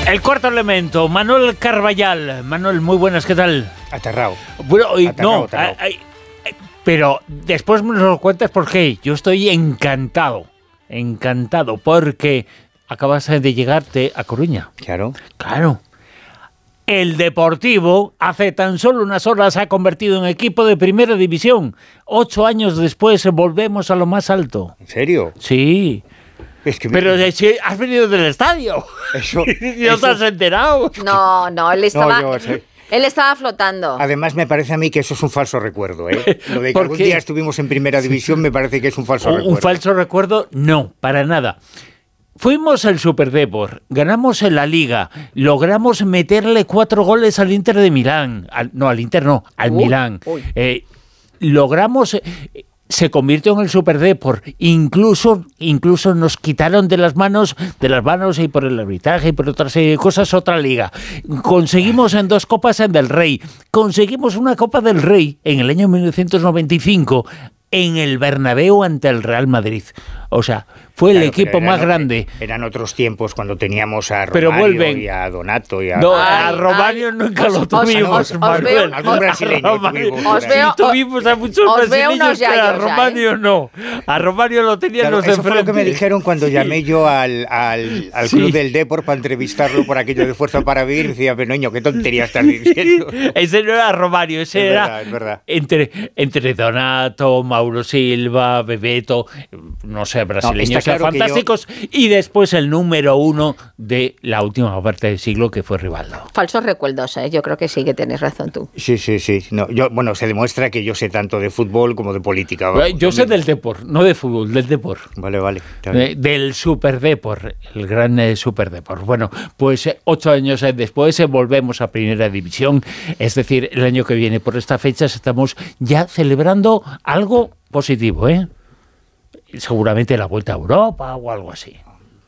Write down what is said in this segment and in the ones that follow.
El cuarto elemento, Manuel Carballal. Manuel, muy buenas, ¿qué tal? Aterrado. Bueno, pero después me lo cuentas porque yo estoy encantado, porque acabas de llegarte a Coruña. Claro. El Deportivo, hace tan solo unas horas, se ha convertido en equipo de primera división. 8 años después volvemos a lo más alto. ¿En serio? Sí. Pero si has venido del estadio. Eso. ¿No te has enterado? No, él estaba... No, yo sé. Él estaba flotando. Además, me parece a mí que eso es un falso recuerdo, ¿eh? Lo de que algún día estuvimos en primera división me parece que es un falso recuerdo. ¿Un falso recuerdo? No, para nada. Fuimos al Superdepor, ganamos en la Liga, logramos meterle 4 goles al Inter de Milán. Al Milán. Logramos... Se convirtió en el Superdepor. Incluso nos quitaron de las manos y por el arbitraje y por otras cosas otra liga. Conseguimos en 2 copas del Rey. Conseguimos una Copa del Rey en el año 1995 en el Bernabéu ante el Real Madrid. O sea, fue el equipo más grande. Eran otros tiempos cuando teníamos a Romario y a Donato y a... No, a Romario nunca lo tuvimos, Manuel. Algún brasileño tuvimos a muchos brasileños, pero a Romario no. A Romario lo tenían los de eso frente. Fue lo que me dijeron cuando llamé yo al Club del Depor para entrevistarlo por aquello de Fuerza para Vivir. Y decía, pero niño, ¿qué tontería estás diciendo? Ese no era Romario, ese era... Es verdad. Entre Donato, Mauro Silva, Bebeto, no sé, brasileños fantásticos, y después el número 1 de la última parte del siglo, que fue Rivaldo. Falsos recuerdos, yo creo que sí que tienes razón tú. Sí. No, se demuestra que yo sé tanto de fútbol como de política. Yo sé del Depor, no de fútbol, del Depor. Vale. Del Superdepor, el gran Superdepor. Bueno, pues 8 años después volvemos a Primera División, es decir, el año que viene por estas fechas estamos ya celebrando algo positivo, seguramente la vuelta a Europa o algo así.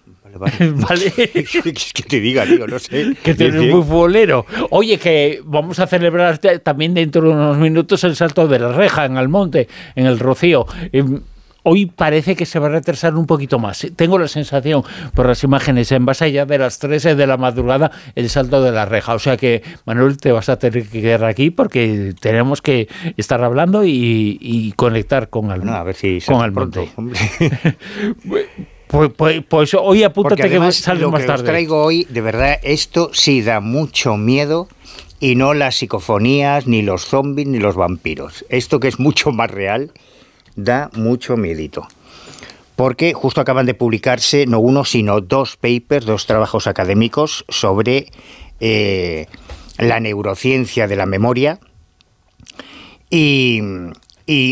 Vale. ¿Qué te diga, tío? No sé. Que tú eres muy futbolero. Oye, que vamos a celebrar también dentro de unos minutos el salto de la reja en Almonte, en el Rocío. Hoy parece que se va a retrasar un poquito más. Tengo la sensación, por las imágenes, en base ya de las 3 de la madrugada, el salto de la reja. O sea que, Manuel, te vas a tener que quedar aquí porque tenemos que estar hablando y conectar con Almonte. Pues hoy apúntate además, que sales más tarde. Lo que os traigo hoy, de verdad, esto sí da mucho miedo, y no las psicofonías, ni los zombies, ni los vampiros. Esto que es mucho más real... da mucho miedito, porque justo acaban de publicarse no uno, sino 2 papers, 2 trabajos académicos sobre la neurociencia de la memoria, y